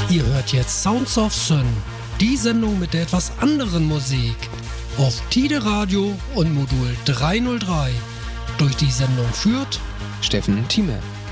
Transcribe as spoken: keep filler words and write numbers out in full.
Ihr hört jetzt Sounds of Sun, die Sendung mit der etwas anderen Musik. Auf Tide Radio und Modul dreihundertdrei. Durch die Sendung führt Steffen Thieme.